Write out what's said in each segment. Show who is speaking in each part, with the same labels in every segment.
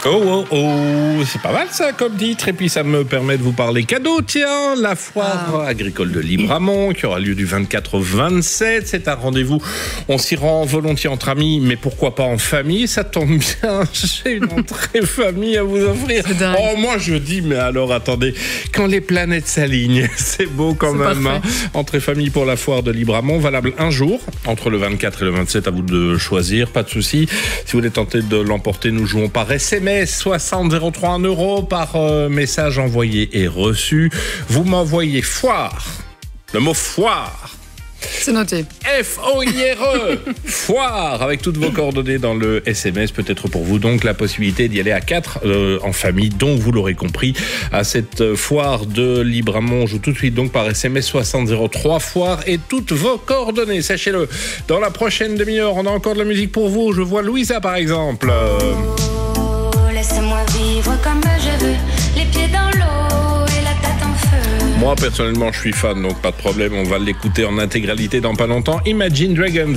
Speaker 1: Oh, c'est pas mal ça comme titre. Et puis ça me permet de vous parler cadeau. Tiens, la foire agricole de Libramont qui aura lieu du 24 au 27. C'est un rendez-vous. On s'y rend volontiers entre amis, mais pourquoi pas en famille. Ça tombe bien, j'ai une entrée famille à vous offrir. Oh, moi je dis, mais alors attendez, quand les planètes s'alignent, c'est beau quand même. Hein. Entrée famille pour la foire de Libramont, valable un jour, entre le 24 et le 27, à vous de choisir, pas de souci. Si vous voulez tenter de l'emporter, nous jouons par SMS. 60 03 1 € par message envoyé et reçu. Vous m'envoyez foire, le mot foire.
Speaker 2: C'est noté.
Speaker 1: F-O-I-R-E, foire, avec toutes vos coordonnées dans le SMS. Peut-être pour vous donc la possibilité d'y aller à 4 en famille, donc vous l'aurez compris, à cette foire de Libramont. On joue tout de suite donc par SMS 60 03 foire et toutes vos coordonnées. Sachez-le, dans la prochaine demi-heure, on a encore de la musique pour vous. Je vois Louisa par exemple.
Speaker 3: Laisse-moi vivre comme je veux, les pieds dans l'eau et la tête en feu.
Speaker 1: Moi, personnellement, je suis fan, donc pas de problème. On va l'écouter en intégralité dans pas longtemps. Imagine Dragons.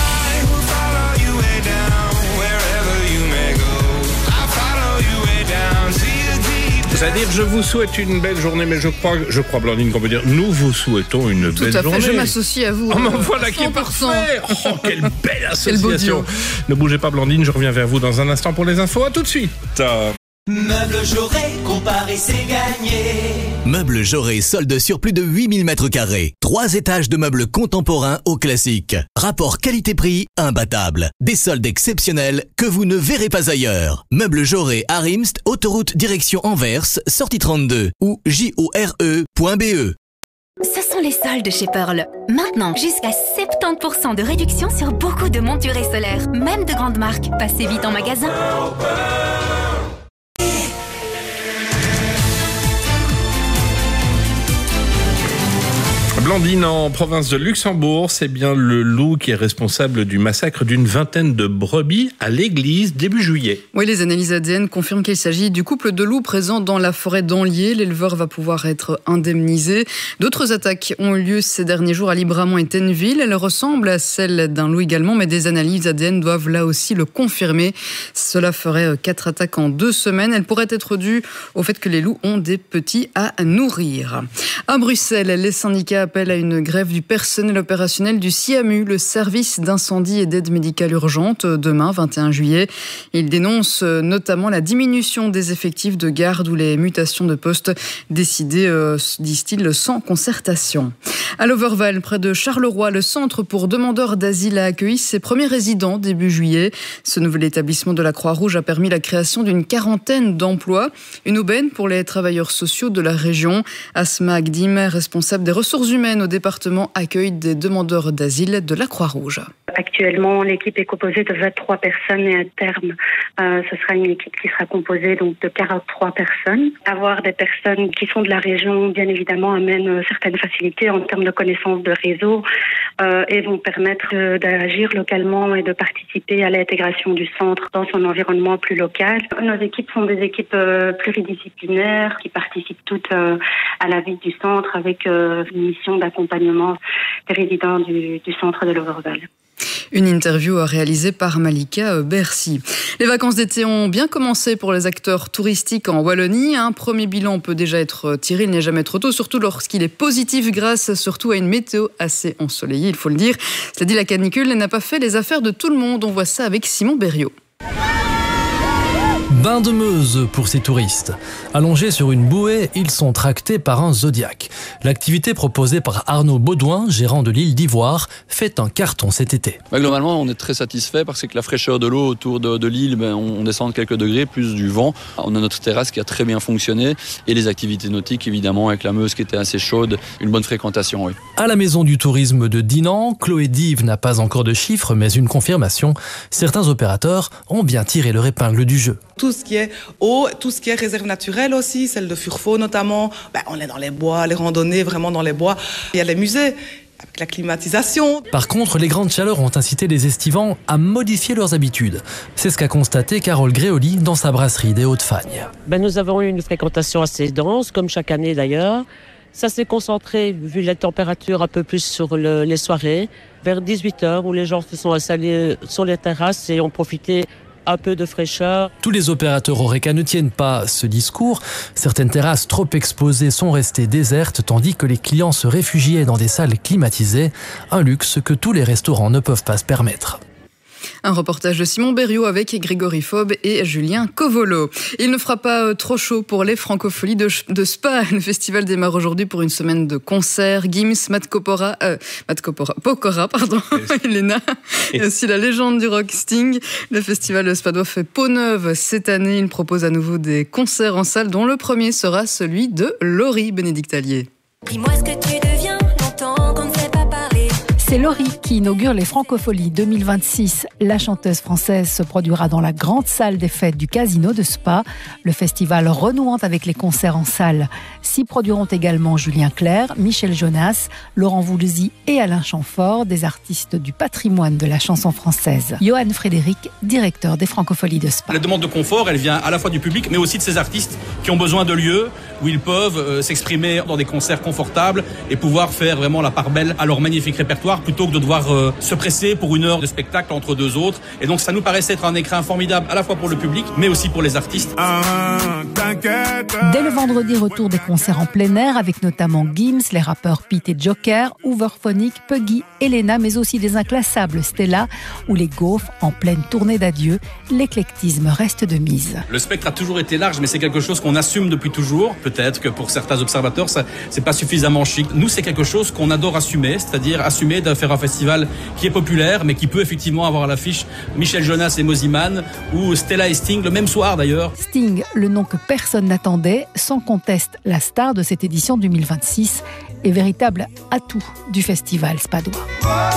Speaker 1: C'est-à-dire, je vous souhaite une belle journée, mais je crois, Blandine, qu'on peut dire, nous vous souhaitons une belle journée. Tout à fait,
Speaker 2: je m'associe à vous.
Speaker 1: Oh, voilà qui est parfait. Oh, quelle belle association. Ne bougez pas, Blandine, je reviens vers vous dans un instant pour les infos. À tout de suite.
Speaker 4: Meubles Jaurès, comparer, c'est gagné.
Speaker 5: Meubles Jaurès, solde sur plus de 8000 mètres carrés. 3 étages de meubles contemporains au classique. Rapport qualité-prix imbattable. Des soldes exceptionnels que vous ne verrez pas ailleurs. Meubles Jaurès à Rimst, autoroute direction Anvers, sortie 32 ou jore.be.
Speaker 6: Ce sont les soldes chez Pearl. Maintenant, jusqu'à 70% de réduction sur beaucoup de montures et solaires, même de grandes marques. Passez vite en magasin.
Speaker 1: Blandine, en province de Luxembourg, c'est bien le loup qui est responsable du massacre d'une vingtaine de brebis à l'église début juillet.
Speaker 2: Oui, les analyses ADN confirment qu'il s'agit du couple de loups présents dans la forêt d'Anlier. L'éleveur va pouvoir être indemnisé. D'autres attaques ont eu lieu ces derniers jours à Libramont et Tenneville. Elles ressemblent à celles d'un loup également, mais des analyses ADN doivent là aussi le confirmer. Cela ferait 4 attaques en 2 semaines. Elles pourraient être dues au fait que les loups ont des petits à nourrir. À Bruxelles, les syndicats appellent à une grève du personnel opérationnel du SIAMU, le service d'incendie et d'aide médicale urgente, demain 21 juillet. Ils dénoncent notamment la diminution des effectifs de garde ou les mutations de postes décidées, disent-ils, sans concertation. À Loverval, près de Charleroi, le centre pour demandeurs d'asile a accueilli ses premiers résidents début juillet. Ce nouvel établissement de la Croix-Rouge a permis la création d'une 40aine d'emplois. Une aubaine pour les travailleurs sociaux de la région. Asma Agdim, responsable des ressources humaines au département accueil des demandeurs d'asile de la Croix-Rouge.
Speaker 7: Actuellement, l'équipe est composée de 23 personnes et à terme, ce sera une équipe qui sera composée donc de 43 personnes. Avoir des personnes qui sont de la région, bien évidemment, amène certaines facilités en termes de connaissance de réseau et vont permettre d'agir localement et de participer à l'intégration du centre dans son environnement plus local. Nos équipes sont des équipes pluridisciplinaires qui participent toutes à la vie du centre avec une mission d'accompagnement des résidents du centre de Loverval.
Speaker 2: Une interview réalisée par Malika Bercy. Les vacances d'été ont bien commencé pour les acteurs touristiques en Wallonie. Un premier bilan peut déjà être tiré, il n'est jamais trop tôt, surtout lorsqu'il est positif grâce surtout à une météo assez ensoleillée, il faut le dire. Cela dit, la canicule n'a pas fait les affaires de tout le monde. On voit ça avec Simon Berriot.
Speaker 8: Bain de Meuse pour ces touristes. Allongés sur une bouée, ils sont tractés par un Zodiac. L'activité proposée par Arnaud Baudouin, gérant de l'île d'Ivoire, fait un carton cet été.
Speaker 9: Globalement, on est très satisfait parce que la fraîcheur de l'eau autour de l'île, on descend de quelques degrés, plus du vent. On a notre terrasse qui a très bien fonctionné et les activités nautiques, évidemment, avec la Meuse qui était assez chaude, une bonne fréquentation, oui.
Speaker 8: À la maison du tourisme de Dinan, Chloé Dive n'a pas encore de chiffres, mais une confirmation. Certains opérateurs ont bien tiré leur épingle du jeu.
Speaker 10: Tout ce qui est eau, tout ce qui est réserve naturelle aussi, celle de Furfo notamment. On est dans les bois, les randonnées vraiment dans les bois. Il y a les musées avec la climatisation.
Speaker 8: Par contre, les grandes chaleurs ont incité les estivants à modifier leurs habitudes. C'est ce qu'a constaté Carole Gréoli dans sa brasserie des Hauts-de-Fagne.
Speaker 11: Nous avons eu une fréquentation assez dense, comme chaque année d'ailleurs. Ça s'est concentré, vu la température, un peu plus sur les soirées, vers 18h, où les gens se sont installés sur les terrasses et ont profité un peu de fraîcheur.
Speaker 8: Tous les opérateurs Horeca ne tiennent pas ce discours. Certaines terrasses trop exposées sont restées désertes, tandis que les clients se réfugiaient dans des salles climatisées, un luxe que tous les restaurants ne peuvent pas se permettre.
Speaker 2: Un reportage de Simon Berriot avec Grégory Faube et Julien Covolo. Il ne fera pas trop chaud pour les Francopholies de Spa. Le festival démarre aujourd'hui pour une semaine de concerts. Gims, Pokora, Elena, et aussi la légende du rock Sting. Le festival spadois fait peau neuve cette année. Il propose à nouveau des concerts en salle, dont le premier sera celui de Laurie Bénédicte Allier.
Speaker 12: Dis-moi ce que tu deviens, longtemps qu'on ne s'est pas parlé. C'est Laurie qui inaugure les Francopholies 2026. La chanteuse française se produira dans la grande salle des fêtes du Casino de Spa. Le festival renouant avec les concerts en salle. S'y produiront également Julien Clerc, Michel Jonas, Laurent Voulzy et Alain Chamfort, des artistes du patrimoine de la chanson française. Johan Frédéric, directeur des Francopholies de Spa.
Speaker 13: La demande de confort, elle vient à la fois du public, mais aussi de ces artistes qui ont besoin de lieux où ils peuvent s'exprimer dans des concerts confortables et pouvoir faire vraiment la part belle à leur magnifique répertoire, plutôt que de devoir se presser pour une heure de spectacle entre deux autres. Et donc ça nous paraissait être un écrin formidable à la fois pour le public, mais aussi pour les artistes.
Speaker 12: Dès le vendredi, retour des concerts en plein air avec notamment Gims, les rappeurs Pete et Joker, Hooverphonic, Puggy, Elena, mais aussi des inclassables Stella ou les Gaufres en pleine tournée d'adieu. L'éclectisme reste de mise.
Speaker 13: Le spectre a toujours été large, mais c'est quelque chose qu'on assume depuis toujours. Peut-être que pour certains observateurs, ça c'est pas suffisamment chic. Nous, c'est quelque chose qu'on adore assumer, c'est-à-dire assumer de faire un festival qui est populaire, mais qui peut effectivement avoir à l'affiche Michel Jonas et Mosiman, ou Stella et Sting, le même soir d'ailleurs.
Speaker 12: Sting, le nom que personne n'attendait, sans conteste la star de cette édition 2026, est véritable atout du festival spadois.